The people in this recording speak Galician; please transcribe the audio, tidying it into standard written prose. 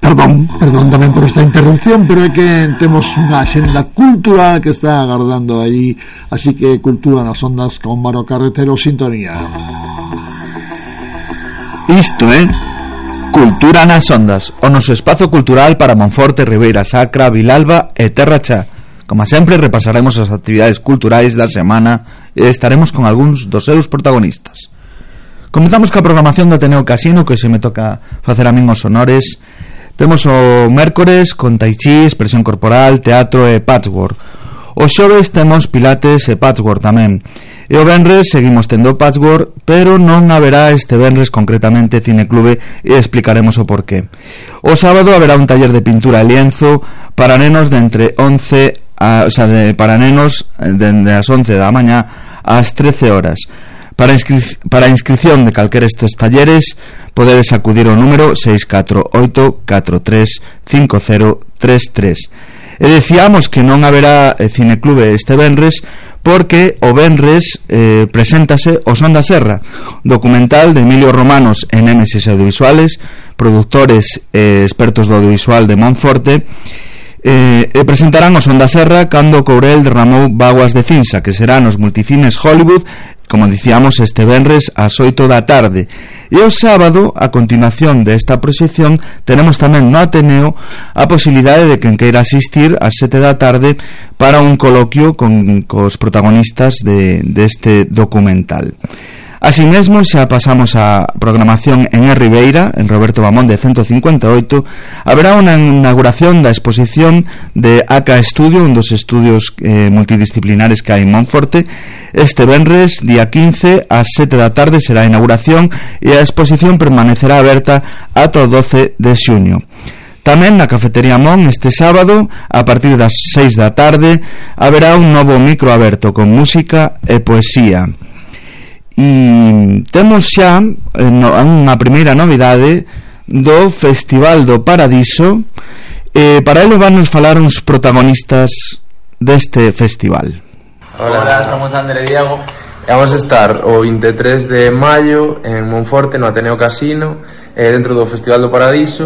Perdón tamén por esta interrupción, pero é que temos unha axenda cultural que está agardando aí, así que Cultura nas Ondas con Maro Carretero, sintonía. Isto é Cultura nas Ondas, o noso espazo cultural para Monforte, Ribeira Sacra, Vilalba e Terra Chá. Como sempre, repasaremos as actividades culturais da semana e estaremos con algúns dos seus protagonistas. Comenzamos coa programación do Ateneo Casino, que se me toca facer a min os honores. Temos o mércores con tai chi, expresión corporal, teatro e patchwork. Os xoves temos pilates e patchwork tamén. E o venres seguimos tendo patchwork, pero non haberá este venres concretamente cineclube e explicaremos o porqué. O sábado haberá un taller de pintura e lienzo para nenos de entre 11 para nenos dende as 11 da mañá ás 13 horas. Para inscripción de calquera estes talleres podedes acudir ao número 648-435033. E decíamos que non haberá cineclube este venres porque o venres preséntase o Son da Serra, documental de Emilio Romanos e Némesis Audiovisuales, productores e expertos do audiovisual de Monforte, e presentarán o Son da Serra cando Courel derramou vaguas de cinza, que será nos multicines Hollywood, como dicíamos, este venres ás 8 da tarde. E o sábado, a continuación desta proxección, tenemos tamén no Ateneo a posibilidade de quen queira asistir ás 7 da tarde para un coloquio cos protagonistas deste documental. Así mesmo, xa pasamos a programación en Ribeira, en Roberto Bamón de 158. Haberá unha inauguración da exposición de AK Studio, un dos estudios multidisciplinares que hai en Monforte. Este venres, día 15, ás 7 da tarde será a inauguración e a exposición permanecerá aberta ata o 12 de xuño. Tamén na Cafetería Mon este sábado, a partir das 6 da tarde, haberá un novo micro aberto con música e poesía. E temos xa unha primeira novidade do Festival do Paradiso. Para elo van nos falar uns protagonistas deste festival. Hola, somos André e Diego e vamos a estar o 23 de maio en Monforte, no Ateneo Casino, dentro do Festival do Paradiso,